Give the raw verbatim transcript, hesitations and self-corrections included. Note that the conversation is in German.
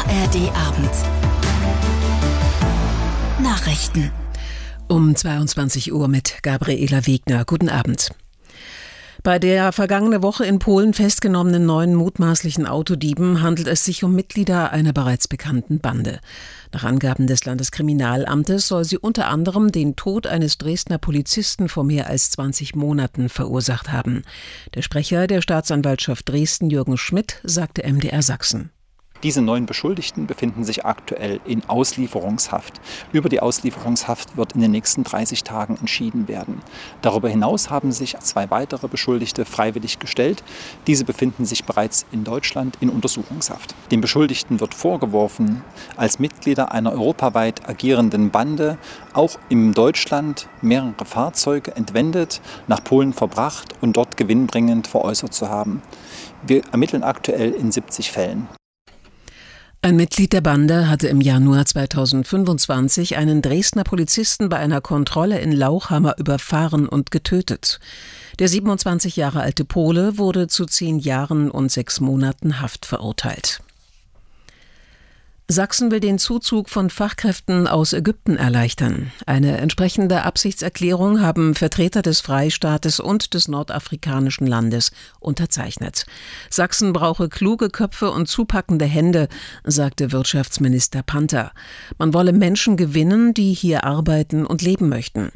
A R D-Abend. Nachrichten. Um zweiundzwanzig Uhr mit Gabriela Wegner. Guten Abend. Bei der vergangene Woche in Polen festgenommenen neun mutmaßlichen Autodieben handelt es sich um Mitglieder einer bereits bekannten Bande. Nach Angaben des Landeskriminalamtes soll sie unter anderem den Tod eines Dresdner Polizisten vor mehr als zwanzig Monaten verursacht haben. Der Sprecher der Staatsanwaltschaft Dresden, Jürgen Schmidt, sagte M D R Sachsen. Diese neun Beschuldigten befinden sich aktuell in Auslieferungshaft. Über die Auslieferungshaft wird in den nächsten dreißig Tagen entschieden werden. Darüber hinaus haben sich zwei weitere Beschuldigte freiwillig gestellt. Diese befinden sich bereits in Deutschland in Untersuchungshaft. Den Beschuldigten wird vorgeworfen, als Mitglieder einer europaweit agierenden Bande auch in Deutschland mehrere Fahrzeuge entwendet, nach Polen verbracht und dort gewinnbringend veräußert zu haben. Wir ermitteln aktuell in siebzig Fällen. Ein Mitglied der Bande hatte im Januar zweitausendfünfundzwanzig einen Dresdner Polizisten bei einer Kontrolle in Lauchhammer überfahren und getötet. Der siebenundzwanzig Jahre alte Pole wurde zu zehn Jahren und sechs Monaten Haft verurteilt. Sachsen will den Zuzug von Fachkräften aus Ägypten erleichtern. Eine entsprechende Absichtserklärung haben Vertreter des Freistaates und des nordafrikanischen Landes unterzeichnet. Sachsen brauche kluge Köpfe und zupackende Hände, sagte Wirtschaftsminister Panther. Man wolle Menschen gewinnen, die hier arbeiten und leben möchten.